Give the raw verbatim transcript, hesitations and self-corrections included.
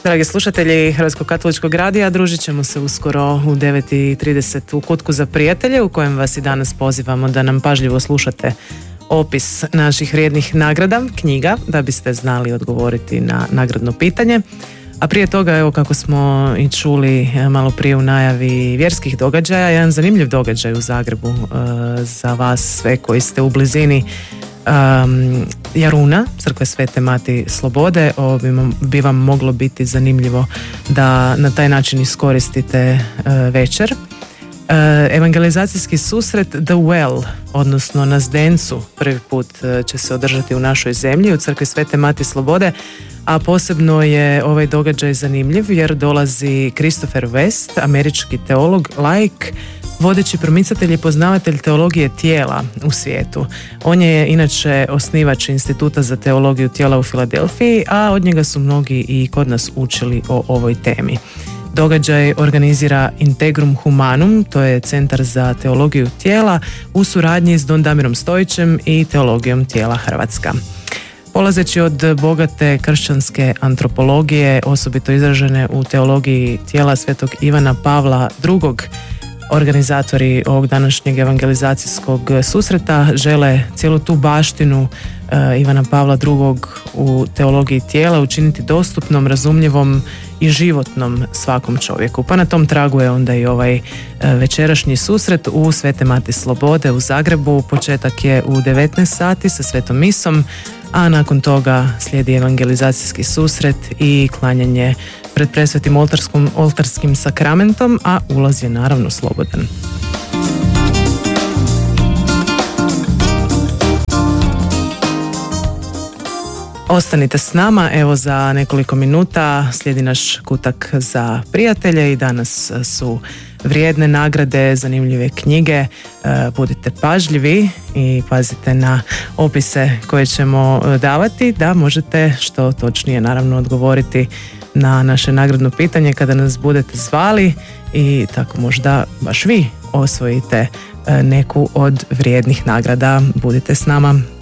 Dragi slušatelji Hrvatskog katoličkog radija, družit ćemo se uskoro u devet i trideset u Kutku za prijatelje, u kojem vas i danas pozivamo da nam pažljivo slušate opis naših vrijednih nagrada, knjiga, da biste znali odgovoriti na nagradno pitanje. A prije toga, evo kako smo i čuli malo prije u najavi vjerskih događaja, jedan zanimljiv događaj u Zagrebu uh, za vas sve koji ste u blizini um, Jaruna, crkve Svete Mati Slobode. Ovo bi, bi vam moglo biti zanimljivo da na taj način iskoristite uh, večer. Uh, evangelizacijski susret The Well, odnosno na Zdencu, prvi put uh, će se održati u našoj zemlji, u crkvi Svete Mati Slobode, a posebno je ovaj događaj zanimljiv jer dolazi Christopher West, američki teolog, laik, vodeći promicatelj i poznavatelj teologije tijela u svijetu. On je inače osnivač Instituta za teologiju tijela u Filadelfiji, a od njega su mnogi i kod nas učili o ovoj temi. Događaj organizira Integrum Humanum, to je Centar za teologiju tijela, u suradnji s Don Damirom Stojićem i Teologijom tijela Hrvatska. Polazeći od bogate kršćanske antropologije, osobito izražene u teologiji tijela Svetog Ivana Pavla drugog, organizatori ovog današnjeg evangelizacijskog susreta žele cijelu tu baštinu uh, Ivana Pavla drugog u teologiji tijela učiniti dostupnom, razumljivom i životnom svakom čovjeku. Pa na tom tragu je onda i ovaj uh, večerašnji susret u Svete Mati Slobode u Zagrebu. Početak je u devetnaest sati sa Svetom misom, a nakon toga slijedi evangelizacijski susret i klanjanje pred presvetim oltarskom, oltarskim sakramentom, a ulaz je naravno slobodan. Ostanite s nama, evo za nekoliko minuta slijedi naš kutak za prijatelje i danas su vrijedne nagrade, zanimljive knjige. Budite pažljivi i pazite na opise koje ćemo davati da možete što točnije naravno odgovoriti na naše nagradno pitanje kada nas budete zvali i tako možda baš vi osvojite neku od vrijednih nagrada. Budite s nama.